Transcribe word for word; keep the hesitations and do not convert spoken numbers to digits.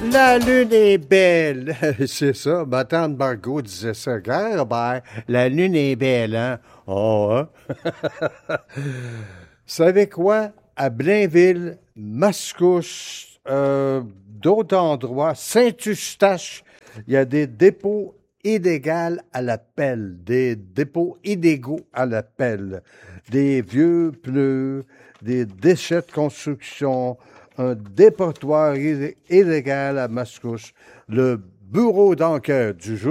La lune est belle. C'est ça. Ma tante Margot disait ça. Grand Robert, la lune est belle, hein? Oh, hein? Vous savez quoi? À Blainville, Mascouche, euh, d'autres endroits, Saint-Eustache, il y a des dépôts illégaux à la pelle, des dépôts illégaux à la pelle, des vieux pneus, des déchets de construction, un dépotoir illé- illégal à Mascouche, le bureau d'enquête du jour.